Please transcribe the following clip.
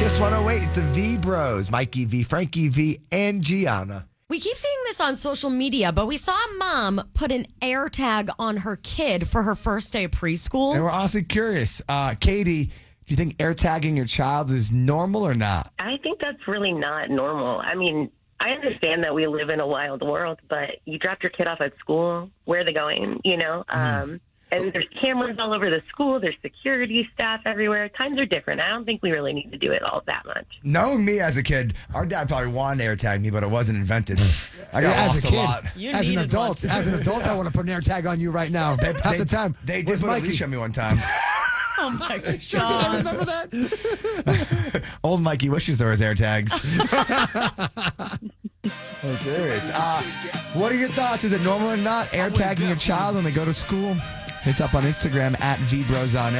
Kiss 108, it's the V Bros, Mikey V, Frankie V, and Gianna. We keep seeing this on social media, but we saw a mom put an AirTag on her kid for her first day of preschool. And we're honestly curious. Katie, do you think AirTagging your child is normal or not? I think that's really not normal. I mean, I understand that we live in a wild world, but you dropped your kid off at school. Where are they going? And there's cameras all over the school. There's security staff everywhere. Times are different. I don't think we really need to do it all that much. Knowing me as a kid, our dad probably wanted to AirTag me, but it wasn't invented. I got as lost a a kid, lot. as an adult, I want to put an AirTag on you right now. Half the time. They did Where's put a Mikey? leash on me one time. Oh my I God. remember that? Old Mikey wishes there was AirTags. I'm serious. What are your thoughts? Is it normal or not? AirTagging your child when they go to school? Hit us up on Instagram at VBrosOnAir.